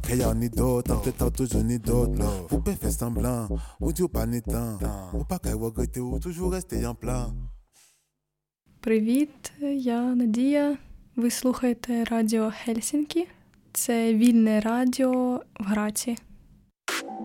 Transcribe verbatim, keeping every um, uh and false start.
qu'il y en ait d'autres, en peut-être toujours ni d'autres. Vous pouvez faire semblant, ou Dieu pas ni temps. Ou pas qu'il y ait regretté, ou toujours rester en plan. Привіт, я Надія. Ви слухаєте Радіо Хельсінкі. Це вільне радіо в Граці.